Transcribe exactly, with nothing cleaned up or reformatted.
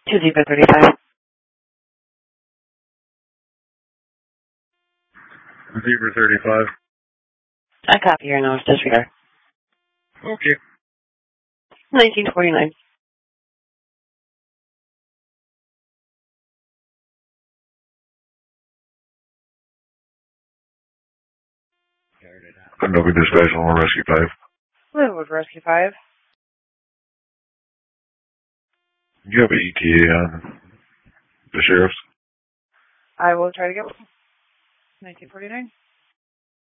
Two Zebra thirty-five. Zebra thirty-five. I copy your notes. Disregard. Okay. nineteen forty-nine. I'm looking to dispatch on Rescue five. Liverwood Rescue five. You have an E T A on the sheriff's? I will try to get one. nineteen forty-nine.